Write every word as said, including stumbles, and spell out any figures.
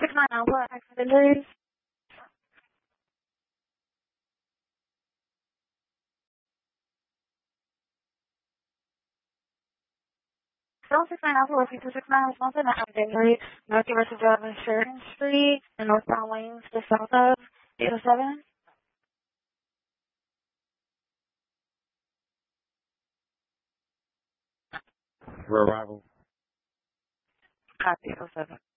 six nine Alpha, accident injuries. Still six nine Alpha, Whiskey two six nine, responsive, accident injury, North University Drive on Sheridan Street, and northbound lanes to south of eight oh seven. For arrival. Copy, eight oh seven.